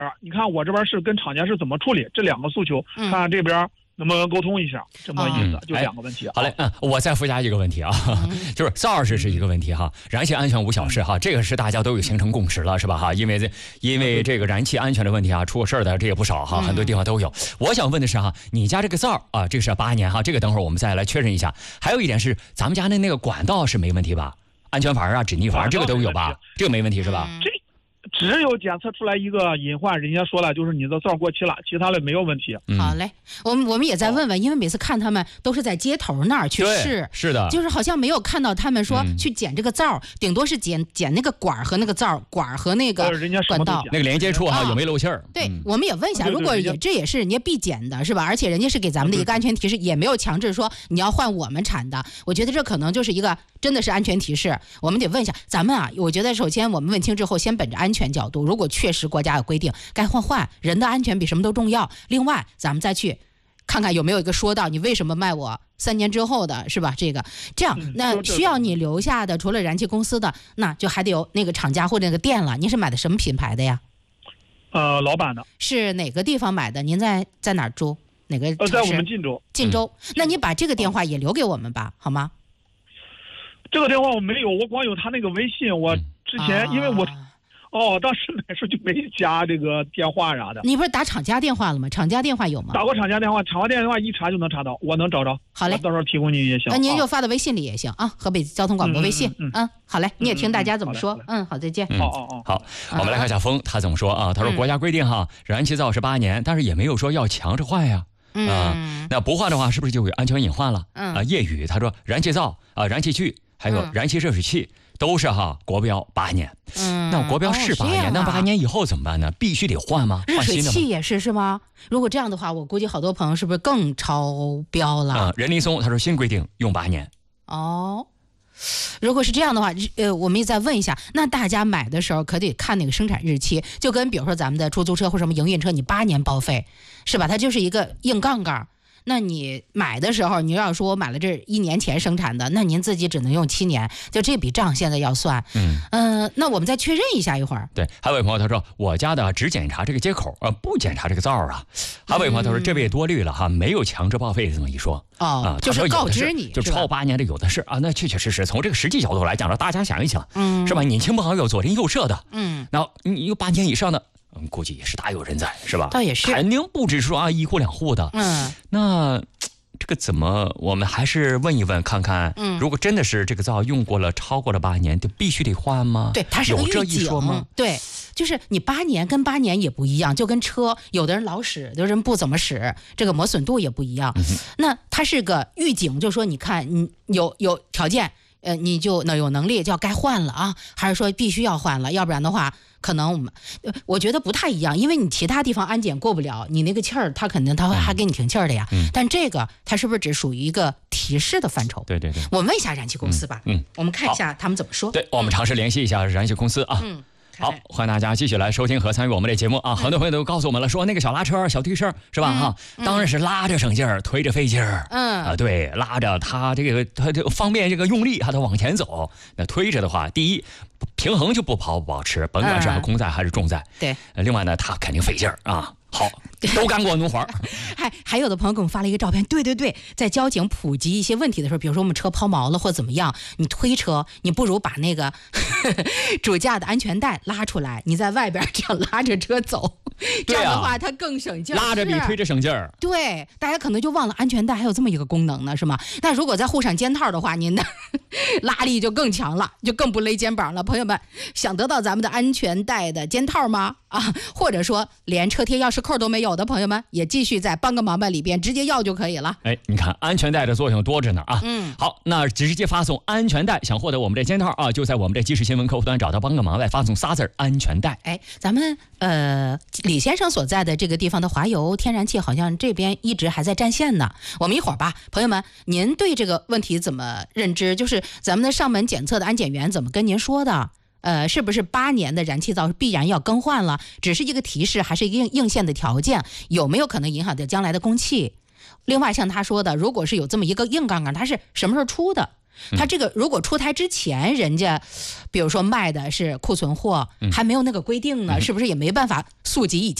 你看我这边是跟厂家是怎么处理这2个诉求，看看这边能不能沟通一下，这么意思，就2个问题。 好嘞，我再附加一个问题啊，就是噪是一个问题哈，燃气安全无小事哈，这个是大家都有形成共识了是吧哈？因为这个燃气安全的问题啊，出过事的这也不少哈，很多地方都有。我想问的是哈，你家这个噪啊，这个是8年哈，这个等会儿我们再来确认一下。还有一点是，咱们家的那个管道是没问题吧？安全阀啊、止逆阀这个都有吧？这个没问题是吧？ 只有检测出来一个隐患，人家说了，就是你的噪过期了，其他的没有问题。 好嘞，我们也再问问，因为每次看他们都是在街头那儿去试， 是的， 就是好像没有看到他们说去捡这个噪，顶多是捡那个管和那个噪管和那个管道那个连接处哈有没漏气儿。 对，我们也问一下，如果这也是人家必捡的是吧？而且人家是给咱们的一个安全提示，也没有强制说你要换我们产的。我觉得这可能就是一个真的是安全提示，我们得问一下咱们啊。我觉得首先我们问清之后，先本着安全角度，如果确实国家有规定该换，人的安全比什么都重要。另外咱们再去看看有没有一个说到你为什么卖我3年之后的是吧？这样那需要你留下的除了燃气公司的，那就还得有那个厂家或者那个店了。您是买的什么品牌的呀？ 老板的。 是哪个地方买的？您在哪儿住？哪个城市？ 在我们晋州。 晋州。那你把这个电话也留给我们吧，好吗？ 这个电话我没有，我光有他那个微信。我之前因为我当时买时候就没加这个电话啥的。 你不是打厂家电话了吗？厂家电话有吗？ 打过厂家电话，厂家电话一查就能查到，我能找着。 好嘞， 到时候提供您也行。 那您就发到微信里也行啊，河北交通广播微信。好嘞，你也听大家怎么说。好，再见。 好，我们来看小峰他怎么说啊？他说国家规定哈，燃气噪是8年，但是也没有说要强制换呀。那不换的话，是不是就有安全隐患了？叶宇他说燃气灶燃气锯还有燃气热水器都是国标8年。那国标是8年，那8年以后怎么办呢？必须得换吗？ 热水器也是吗？如果这样的话，我估计好多朋友是不是更超标了？ 任立松他说新规定用8年。 如果是这样的话，我们也再问一下，那大家买的时候可得看那个生产日期，就跟比如说咱们的出租车或什么营运车，你8年报废是吧？它就是一个硬杠杠。那你买的时候，你要说我买了这1年前生产的，那您自己只能用7年，就这笔账现在要算。那我们再确认一下一会儿。 对，还有位朋友他说我家的只检查这个接口，不检查这个噪啊。还有位朋友他说这位多虑了哈，没有强制报废这么一说。 就是告知你， 就超8年的有的是啊。那确确实实从这个实际角度来讲，让大家想一想，是吧？你亲朋好友左邻右舍的，那你有8年以上的。估计也是大有人在，是吧？ 倒也是， 肯定不只说1户2户的。那这个怎么？我们还是问一问看看。如果真的是这个灶用过了，超过了8年，就必须得换吗？ 对，它是个有这一说吗？ 对，就是你8年跟8年也不一样，就跟车，有的人老使，有的人不怎么使，这个磨损度也不一样。那它是个预警，就说你看，你有条件，你就有能力就要该换了啊，还是说必须要换了？要不然的话。可能我觉得不太一样，因为你其他地方安检过不了，你那个气儿，他肯定他会还给你停气儿的呀。但这个它是不是只属于一个提示的范畴？ 对。 我们问一下燃气公司吧。我们看一下他们怎么说。 对，我们尝试联系一下燃气公司啊。好，欢迎大家继续来收听和参与我们的节目啊！很多朋友都告诉我们了，说那个小拉车、小推车是吧？当然是拉着省劲儿，推着费劲儿。对，拉着它它就方便这个用力，它往前走。那推着的话，第一平衡就不保持，甭管是空载还是重载。 对。 另外呢，它肯定费劲儿啊。好，都干过农活。 还有的朋友给我们发了一个照片，对，在交警普及一些问题的时候，比如说我们车抛锚了或怎么样，你推车，你不如把那个主驾的安全带拉出来，你在外边这样拉着车走，这样的话它更省劲儿。 拉着比推着省劲儿。 对，大家可能就忘了安全带还有这么一个功能呢，是吗？那如果再护上肩套的话，您的拉力就更强了，就更不勒肩膀了。朋友们，想得到咱们的安全带的肩套吗？或者说连车贴钥匙扣都没有的朋友们，也继续在帮个忙吧里边直接要就可以了。 你看安全带的作用多着呢啊。好，那直接发送安全带，想获得我们的肩套啊，就在我们的即时新闻客户端找到帮个忙外发送仨字安全带。 咱们李先生所在的这个地方的华油天然气好像这边一直还在占线呢。我们一会儿吧，朋友们，您对这个问题怎么认知？就是咱们的上门检测的安检员怎么跟您说的？是不是8年的燃气灶必然要更换了？只是一个提示，还是一个硬性的条件？有没有可能影响到将来的供气？另外，像他说的，如果是有这么一个硬杠杠，它是什么时候出的？ 它这个如果出台之前，人家比如说卖的是库存货，还没有那个规定呢，是不是也没办法溯及以前？